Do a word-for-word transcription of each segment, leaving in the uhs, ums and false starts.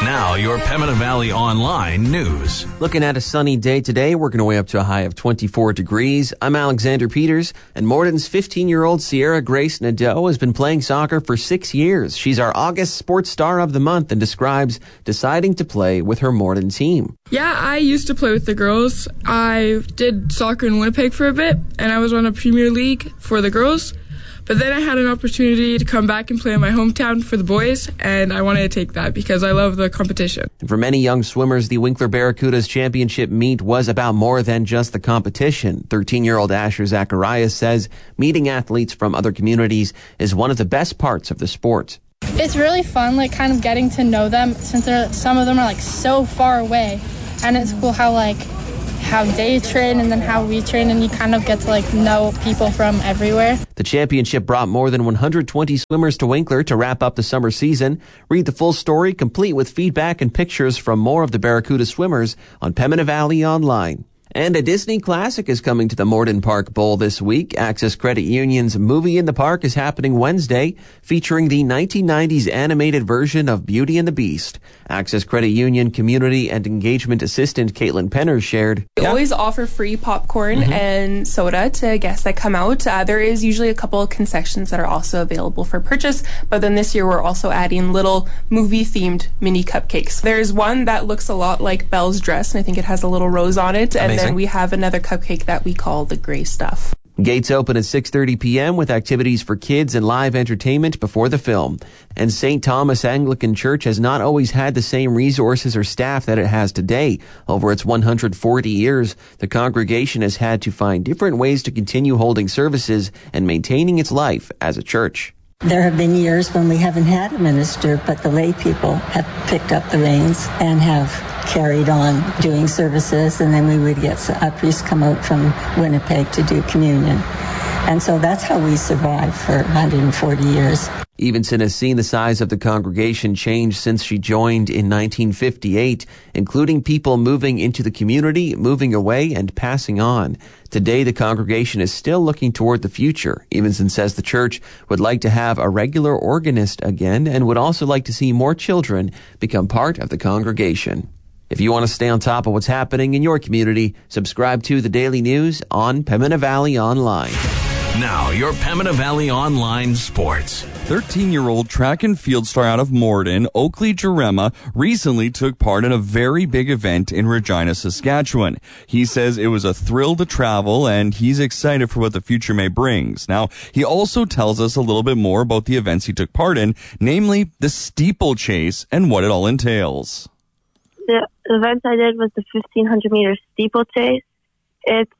Now, your Pembina Valley Online news. Looking at a sunny day today, working our way up to a high of twenty-four degrees. I'm Alexander Peters, and Morden's fifteen-year-old Sierra Grace Nadeau has been playing soccer for six years. She's our August Sports Star of the Month and describes deciding to play with her Morden team. Yeah, I used to play with the girls. I did soccer in Winnipeg for a bit, and I was on a Premier League for the girls. But then I had an opportunity to come back and play in my hometown for the boys, and I wanted to take that because I love the competition. And for many young swimmers, the Winkler Barracudas championship meet was about more than just the competition. thirteen-year-old Asher Zacharias says meeting athletes from other communities is one of the best parts of the sport. It's really fun, like, kind of getting to know them since they're, some of them are, like, so far away. And it's cool how, like, how they train and then how we train, and you kind of get to like know people from everywhere. The championship brought more than one hundred twenty swimmers to Winkler to wrap up the summer season. Read the full story, complete with feedback and pictures from more of the Barracuda swimmers on Pembina Valley Online. And a Disney classic is coming to the Morden Park Bowl this week. Access Credit Union's Movie in the Park is happening Wednesday, featuring the nineteen nineties animated version of Beauty and the Beast. Access Credit Union Community and Engagement Assistant Caitlin Penner shared, We yeah. always offer free popcorn mm-hmm. and soda to guests that come out. Uh, there is usually a couple of concessions that are also available for purchase, but then this year we're also adding little movie-themed mini cupcakes. There's one that looks a lot like Belle's dress, and I think it has a little rose on it. Amazing. And then we have another cupcake that we call the Gray Stuff. Gates open at six thirty p.m. with activities for kids and live entertainment before the film. And Saint Thomas Anglican Church has not always had the same resources or staff that it has today. Over its one hundred forty years, the congregation has had to find different ways to continue holding services and maintaining its life as a church. There have been years when we haven't had a minister, but the lay people have picked up the reins and have carried on doing services, and then we would get a priest come out from Winnipeg to do communion. And so that's how we survived for one hundred forty years. Evenson has seen the size of the congregation change since she joined in nineteen fifty-eight, including people moving into the community, moving away, and passing on. Today, the congregation is still looking toward the future. Evenson says the church would like to have a regular organist again and would also like to see more children become part of the congregation. If you want to stay on top of what's happening in your community, subscribe to the Daily News on Pembina Valley Online. Now, your Pembina Valley Online Sports. thirteen-year-old track and field star out of Morden, Oakley Jarema, recently took part in a very big event in Regina, Saskatchewan. He says it was a thrill to travel, and he's excited for what the future may bring. Now, he also tells us a little bit more about the events he took part in, namely the steeplechase and what it all entails. The event I did was the fifteen hundred meter steeplechase. It's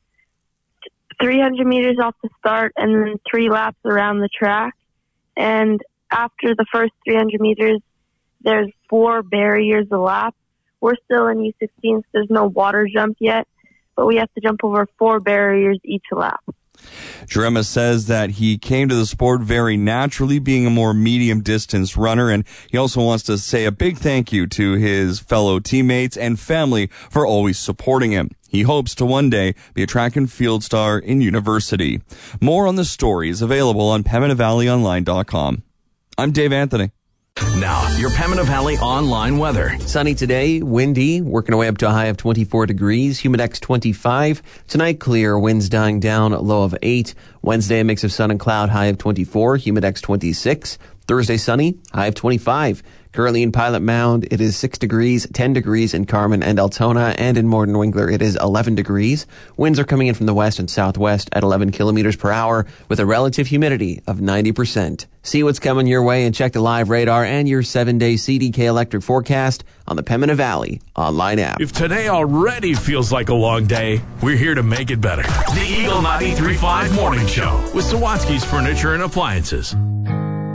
three hundred meters off the start and then three laps around the track. And after the first three hundred meters, there's four barriers a lap. We're still in U sixteen, so there's no water jump yet, but we have to jump over four barriers each lap. Jarema says that he came to the sport very naturally, being a more medium distance runner, and he also wants to say a big thank you to his fellow teammates and family for always supporting him. He hopes to one day be a track and field star in university. More on the story is available on Pembina Valley Online dot com. I'm Dave Anthony. Now, your Pembina Valley Online weather. Sunny today, windy, working our way up to a high of twenty-four degrees, Humidex twenty-five. Tonight, clear, winds dying down, low of eight. Wednesday, a mix of sun and cloud, high of twenty-four, Humidex twenty-six. Thursday, sunny, high of twenty-five. Currently in Pilot Mound, it is six degrees, ten degrees in Carman and Altona, and in Morden Winkler, it is eleven degrees. Winds are coming in from the west and southwest at eleven kilometers per hour with a relative humidity of ninety percent. See what's coming your way and check the live radar and your seven-day C D K electric forecast on the Pembina Valley online app. If today already feels like a long day, we're here to make it better. The Eagle ninety-three point five Morning Show with Sawatsky's Furniture and Appliances.